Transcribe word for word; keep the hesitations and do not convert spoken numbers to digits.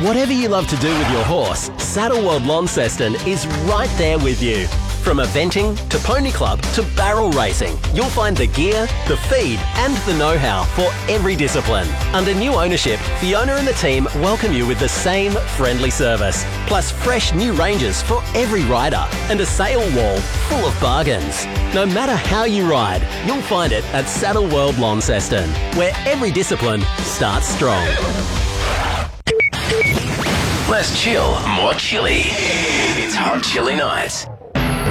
Whatever you love to do with your horse, Saddle World Launceston is right there with you. From eventing to pony club to barrel racing, you'll find the gear, the feed and the know-how for every discipline. Under new ownership, Fiona and the team welcome you with the same friendly service, plus fresh new ranges for every rider and a sale wall full of bargains. No matter how you ride, you'll find it at Saddle World Launceston, where every discipline starts strong. Less chill, more chilly. It's Hot Chili Nights.